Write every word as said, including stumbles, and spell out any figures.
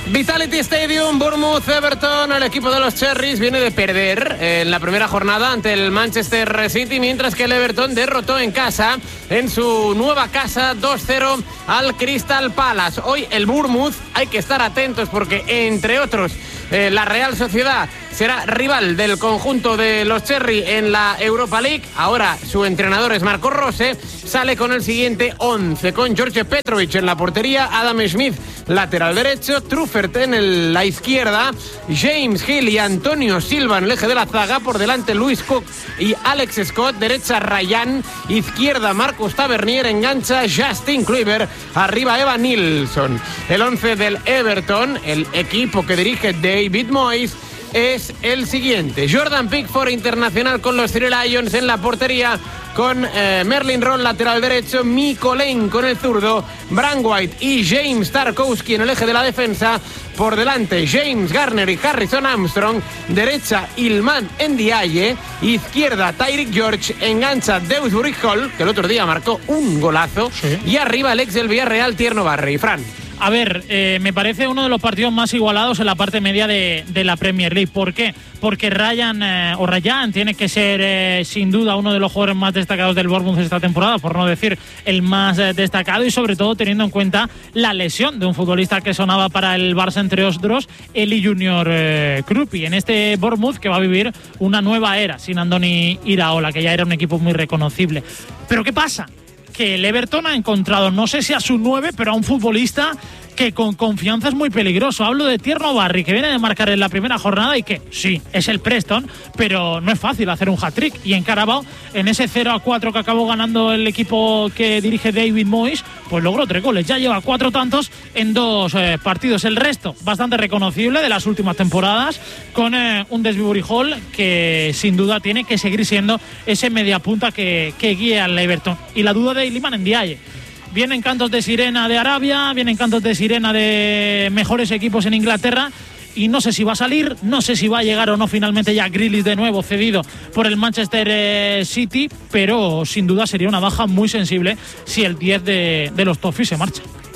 Vitality Stadium, Bournemouth, Everton. El equipo de los Cherries viene de perder en la primera jornada ante el Manchester City, mientras que el Everton derrotó en casa, en su nueva casa, dos cero al Crystal Palace. Hoy el Bournemouth, hay que estar atentos porque, entre otros, eh, la Real Sociedad será rival del conjunto de los Cherry en la Europa League. Ahora su entrenador es Marco Rose. Sale con el siguiente once, con George Petrovic en la portería, Adam Smith lateral derecho, Truffert en el, la izquierda, James Hill y Antonio Silva en el eje de la zaga, por delante Luis Cook y Alex Scott, derecha Ryan, izquierda Marcus Tavernier, engancha Justin Kluivert, arriba Evan Nilsson. El once del Everton, el equipo que dirige David Moyes, es el siguiente: Jordan Pickford, internacional con los Three Lions en la portería, con eh, Merlin Roll lateral derecho, Miko Lane con el zurdo, Bran White y James Tarkowski en el eje de la defensa, por delante James Garner y Harrison Armstrong, derecha Ilman Ndiaye, izquierda Tyreek George, engancha Dewsbury Hall, que el otro día marcó un golazo, sí. Y arriba el ex del Villarreal, Tierno Barry. Fran. A ver, eh, me parece uno de los partidos más igualados en la parte media de, de la Premier League. ¿Por qué? Porque Ryan eh, o Ryan tiene que ser eh, sin duda uno de los jugadores más destacados del Bournemouth esta temporada, por no decir el más eh, destacado, y sobre todo teniendo en cuenta la lesión de un futbolista que sonaba para el Barça, entre otros, Eli Junior eh, Krupi, en este Bournemouth que va a vivir una nueva era sin Andoni Iraola, que ya era un equipo muy reconocible. ¿Pero qué pasa? Que el Everton ha encontrado, no sé si a su nueve, pero a un futbolista que con confianza es muy peligroso. Hablo de Tierno Barry, que viene de marcar en la primera jornada y que sí, es el Preston, pero no es fácil hacer un hat-trick. Y en Carabao, en ese cero a cuatro que acabó ganando el equipo que dirige David Moyes, pues logró tres goles. Ya lleva cuatro tantos en dos eh, partidos. El resto, bastante reconocible de las últimas temporadas, con eh, un Dewsbury Hall que sin duda tiene que seguir siendo ese mediapunta que, que guía al Everton. Y la duda de Iliman Ndiaye. Vienen cantos de sirena de Arabia, vienen cantos de sirena de mejores equipos en Inglaterra, y no sé si va a salir, no sé si va a llegar o no finalmente ya Grealish de nuevo cedido por el Manchester City, pero sin duda sería una baja muy sensible si el diez de, de los Toffees se marcha.